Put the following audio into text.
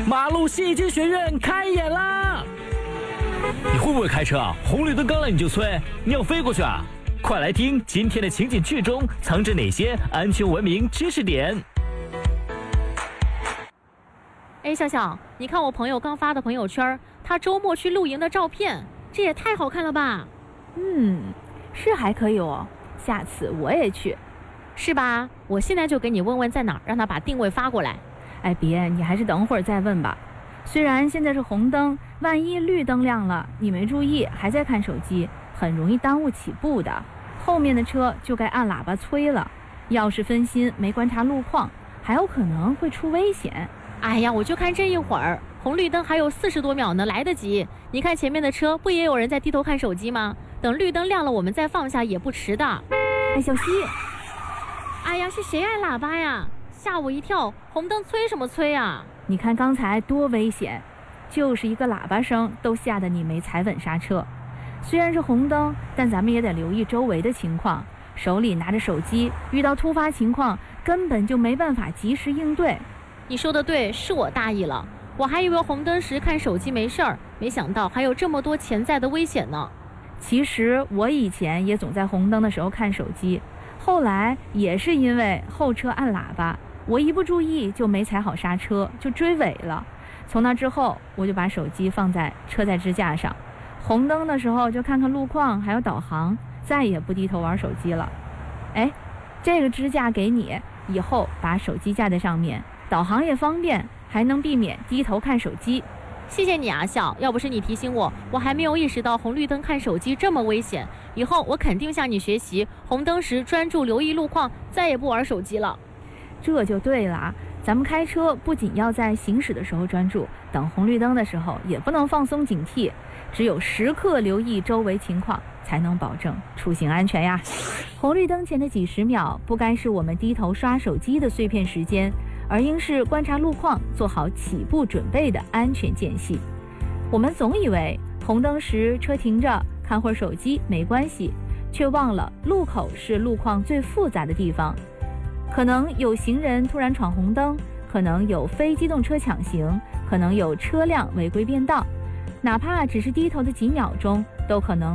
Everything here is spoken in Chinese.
马路戏剧学院开演啦！你会不会开车啊？红绿灯刚来你就催，你要飞过去啊？快来听今天的情景剧中藏着哪些安全文明知识点。 哎，笑笑，你看我朋友刚发的朋友圈，他周末去露营的照片，这也太好看了吧？ 是还可以哦，下次我也去。 是吧？我现在就给你问问在哪儿，让他把定位发过来。 哎，别，你还是等会儿再问吧。虽然现在是红灯，万一绿灯亮了，你没注意还在看手机，很容易耽误起步的。后面的车就该按喇叭催了，要是分心没观察路况，还有可能会出危险。 哎呀，我就看这一会儿，红绿灯还有40多秒呢，来得及。你看前面的车，不也有人在低头看手机吗？等绿灯亮了，我们再放下也不迟的。 哎，小西， 哎呀，是谁按喇叭呀？吓我一跳！红灯催什么催啊？ 你看刚才多危险，就是一个喇叭声都吓得你没踩稳刹车。虽然是红灯，但咱们也得留意周围的情况，手里拿着手机，遇到突发情况根本就没办法及时应对。 你说的对，是我大意了，我还以为红灯时看手机没事儿，没想到还有这么多潜在的危险呢。 其实我以前也总在红灯的时候看手机，后来也是因为后车按喇叭，我一不注意就没踩好刹车，就追尾了。从那之后，我就把手机放在车载支架上，红灯的时候就看看路况还有导航，再也不低头玩手机了。哎，这个支架给你，以后把手机架在上面，导航也方便，还能避免低头看手机。 谢谢你啊，笑，要不是你提醒我，我还没有意识到红绿灯看手机这么危险。以后我肯定向你学习，红灯时专注留意路况，再也不玩手机了。 这就对了啊，咱们开车不仅要在行驶的时候专注，等红绿灯的时候也不能放松警惕，只有时刻留意周围情况，才能保证出行安全呀。红绿灯前的几十秒不该是我们低头刷手机的碎片时间，而应是观察路况，做好起步准备的安全间隙。我们总以为红灯时车停着看会儿手机没关系，却忘了路口是路况最复杂的地方，可能有行人突然闯红灯，可能有非机动车抢行，可能有车辆违规变道，哪怕只是低头的几秒钟，都可能